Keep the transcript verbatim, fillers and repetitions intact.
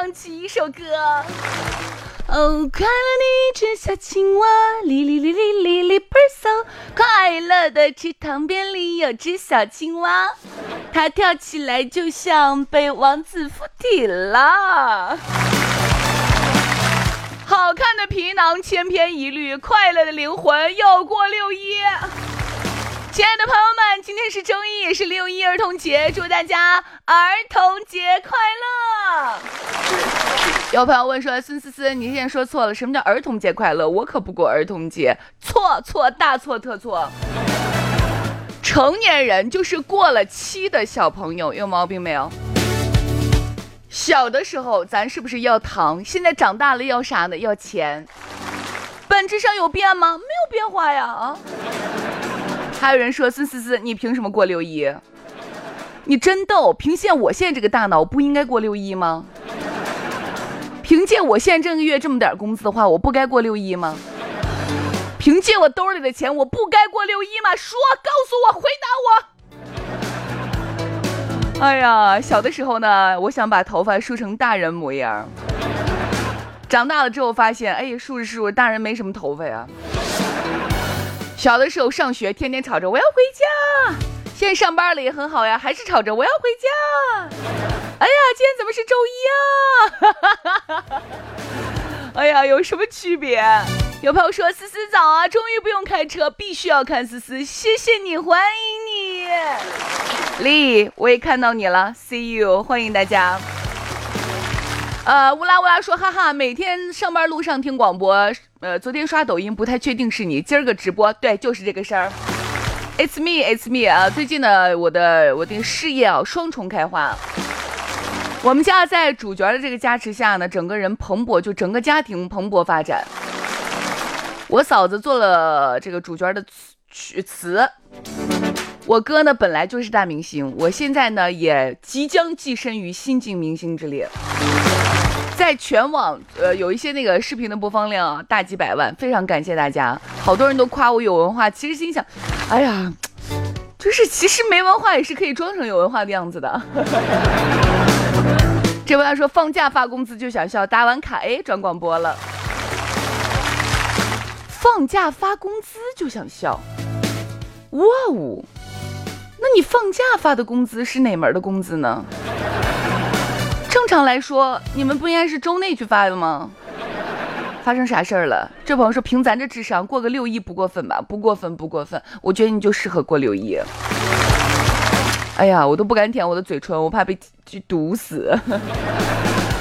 唱起一首歌。哦，快乐你只小青蛙，哩哩哩哩哩哩 perso， 快乐的池塘边里有只小青蛙，它跳起来就像被王子附体了。好看的皮囊千篇一律，快乐的灵魂又过六一。亲爱的朋友们，今天是周一，也是六一儿童节，祝大家儿童节快乐。有朋友问说，孙思思，你现在说错了，什么叫儿童节快乐？我可不过儿童节，错错大错特错。成年人就是过了期的小朋友，有毛病没有？小的时候咱是不是要糖？现在长大了要啥呢？要钱。本质上有变吗？没有变化呀啊！还有人说，孙思思，你凭什么过六一？你真逗！凭借我现在这个大脑，不应该过六一吗？凭借我现在这个月这么点工资的话，我不该过六一吗？凭借我兜里的钱，我不该过六一吗？说，告诉我，回答我。哎呀，小的时候呢，我想把头发梳成大人模样。长大了之后发现，哎，梳着梳着，大人没什么头发呀。小的时候上学，天天吵着我要回家。现在上班了也很好呀，还是吵着我要回家。哎呀，今天怎么是周一啊？哎呀，有什么区别？有朋友说，思思早啊，终于不用开车，必须要看思思，谢谢你，欢迎你。丽，我也看到你了 ，See you， 欢迎大家。呃，乌拉乌拉说，哈哈，每天上班路上听广播，呃，昨天刷抖音不太确定是你，今儿个直播，对，就是这个事儿。It's me, it's me 啊！最近呢，我的我的事业啊双重开花。我们家在主角的这个加持下呢，整个人蓬勃，就整个家庭蓬勃发展。我嫂子做了这个主角的曲词，我哥呢本来就是大明星，我现在呢也即将跻身于新晋明星之列。在全网呃有一些那个视频的播放量啊，大几百万，非常感谢大家，好多人都夸我有文化。其实心想，哎呀，就是其实没文化也是可以装成有文化的样子的。这位他说放假发工资就想笑，打完卡哎转广播了。放假发工资就想笑，哇哦，那你放假发的工资是哪门的工资呢？正常来说，你们不应该是周内去发的吗？发生啥事儿了？这朋友说，凭咱这智商，过个六一不过分吧？不过分，不过分。我觉得你就适合过六一。哎呀，我都不敢舔我的嘴唇，我怕被毒死。